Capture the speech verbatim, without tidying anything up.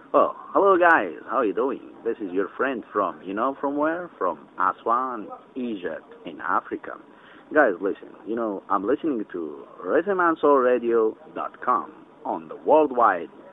Oh, hello guys, how are you doing? This is your friend from, you know from where? From Aswan, Egypt, in Africa. Guys, listen, you know, I'm listening to Rhythm and Soul Radio dot com on the worldwide